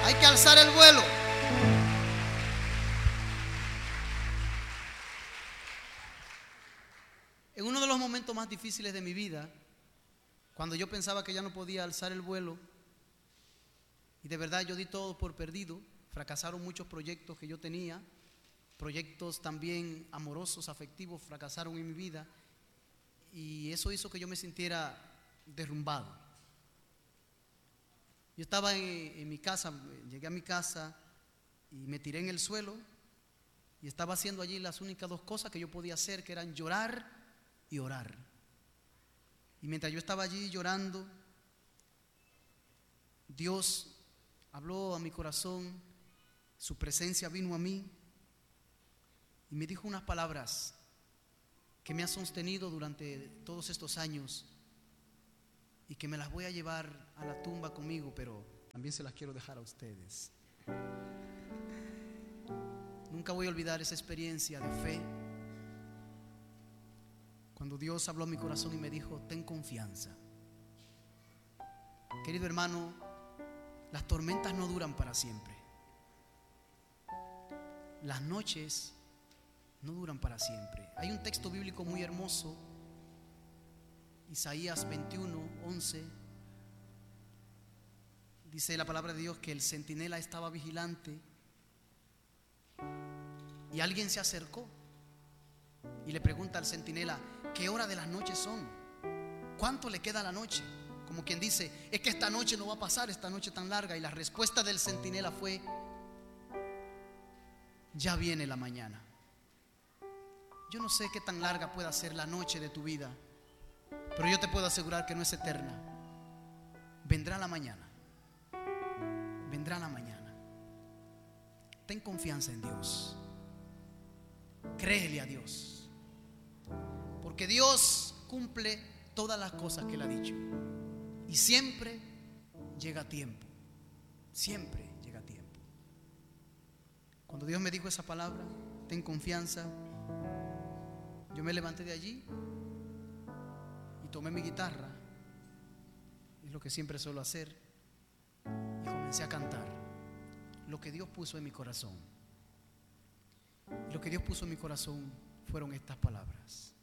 Hay que alzar el vuelo. En uno de los momentos más difíciles de mi vida, cuando yo pensaba que ya no podía alzar el vuelo, y de verdad yo di todo por perdido, fracasaron muchos proyectos que yo tenía, proyectos también amorosos, afectivos, fracasaron en mi vida, y eso hizo que yo me sintiera derrumbado. Yo estaba en mi casa, llegué a mi casa y me tiré en el suelo y estaba haciendo allí las únicas dos cosas que yo podía hacer, que eran llorar y orar. Y mientras yo estaba allí llorando, Dios habló a mi corazón, su presencia vino a mí y me dijo unas palabras que me han sostenido durante todos estos años y que me las voy a llevar a la tumba conmigo, pero también se las quiero dejar a ustedes. Nunca voy a olvidar esa experiencia de fe, cuando Dios habló a mi corazón y me dijo: ten confianza. Querido hermano, las tormentas no duran para siempre. Las noches no duran para siempre. Hay un texto bíblico muy hermoso, Isaías 21:11. Dice la palabra de Dios que el centinela estaba vigilante y alguien se acercó y le pregunta al centinela: ¿qué hora de las noches son? ¿Cuánto le queda a la noche? Como quien dice: es que esta noche no va a pasar, esta noche tan larga. Y la respuesta del centinela fue: ya viene la mañana. Yo no sé qué tan larga pueda ser la noche de tu vida, pero yo te puedo asegurar que no es eterna. Vendrá la mañana. Vendrá la mañana. Ten confianza en Dios. Créele a Dios, porque Dios cumple todas las cosas que Él ha dicho y siempre llega a tiempo. Siempre llega a tiempo. Cuando Dios me dijo esa palabra, ten confianza, yo me levanté de allí y tomé mi guitarra, es lo que siempre suelo hacer, y comencé a cantar lo que Dios puso en mi corazón. Y lo que Dios puso en mi corazón fueron estas palabras: